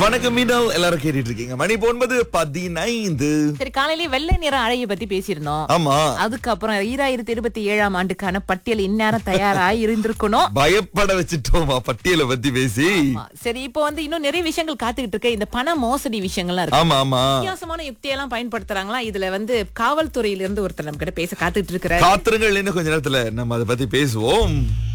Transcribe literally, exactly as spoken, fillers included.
வணக்கம் மீனல், எல்லாரும் கேட்டுட்டு இருக்கீங்க. மணி ஒன்பது பதினைந்து. சரி, காலையிலேயே வெள்ளை நிற அழையை பத்தி பேசியிருந்தோம். ஆமா, அதுக்கப்புறம் ஈராயிரத்தி இருபத்தி ஏழாம் ஆண்டுக்கான பட்டியல் இந்நேரம் தயாரா இருந்திருக்கணும். பயப்பட வச்சுட்டோமா பட்டியலை பத்தி பேசி. ஆமா. சரி, இப்போ வந்து இன்னும் நிறைய விஷயங்கள் காத்துக்கிட்டு இருக்கு. இந்த பண மோசடி விஷயங்கள்லாம் இருக்கு. ஆமா ஆமா, வித்தியாசமான யுக்தியெல்லாம் பயன்படுத்துறாங்களா? இதுல வந்து காவல்துறையில இருந்து ஒருத்தர் நம்ம கிட்ட பேச காத்துக்கிட்டு இருக்கிறார். காத்திரங்கள் இன்னும் கொஞ்ச நேரத்துல நம்ம அதை பத்தி பேசுவோம்.